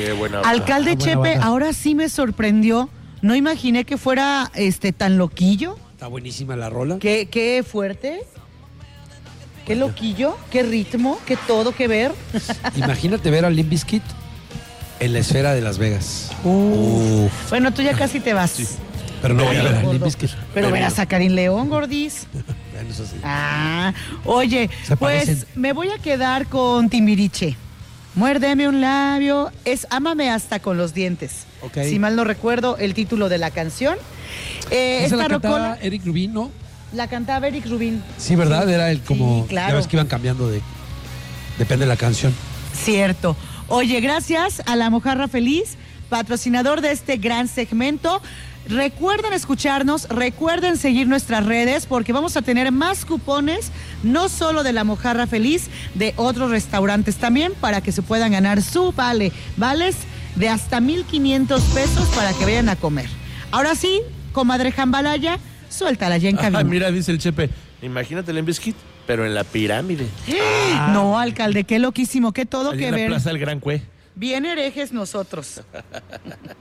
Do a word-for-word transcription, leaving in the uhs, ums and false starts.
Qué buena. Alcalde Ah, buena Chepe, banda. ahora sí me sorprendió. No imaginé que fuera este tan loquillo. Está buenísima la rola. Qué, qué fuerte. Qué loquillo, qué ritmo, qué todo que ver. Imagínate ver a Limp Bizkit en la esfera de Las Vegas. Uh. Uf. Bueno, tú ya casi te vas. Pero no voy a ver a Gordo. Limp Bizkit. Pero verás a Karin León, gordis. Bueno, eso sí. Ah, oye, Se pues parecen. me voy a quedar con Timbiriche. Muérdeme un labio. Es Ámame hasta con los dientes. Ok. Si mal no recuerdo el título de la canción. Eh, Esa esta la cantaba rocola Eric Rubin, ¿no? la cantaba Eric Rubin. Sí, ¿verdad? Era el como... Sí, claro. Ya ves que iban cambiando de... Depende de la canción. Cierto. Oye, gracias a La Mojarra Feliz, patrocinador de este gran segmento. Recuerden escucharnos, recuerden seguir nuestras redes porque vamos a tener más cupones, no solo de La Mojarra Feliz, de otros restaurantes también, para que se puedan ganar su vale, vales de hasta mil quinientos pesos para que vayan a comer. Ahora sí, comadre Jambalaya, suéltala ya en cabina. Ah, mira, dice el Chepe, imagínate el Limp Bizkit, pero en la pirámide. No, alcalde, qué loquísimo, qué todo Allí que en la ver. Plaza del Gran Cue. Bien herejes nosotros.